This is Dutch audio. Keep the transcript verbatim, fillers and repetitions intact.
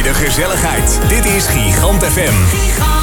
de gezelligheid. Dit is Gigant F M. Gigant.